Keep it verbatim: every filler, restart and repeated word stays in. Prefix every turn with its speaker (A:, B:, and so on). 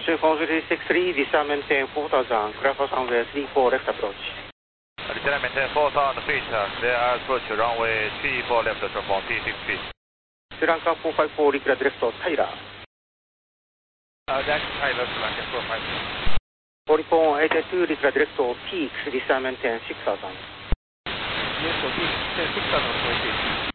A: Ocean four three six three, descend maintain four thousand, clear for runway three four left approach.
B: Descend maintain four thousand feet, clear approach runway three four left from P six feet.
A: Sri Lanka four five four, declare direct to Tyler.
B: Uh, that's Tyler, Sri Lanka four five four.
A: forty-four eight two, declare direct to Peaks, descend maintain six thousand.
B: Yes, so Peaks, six thousand.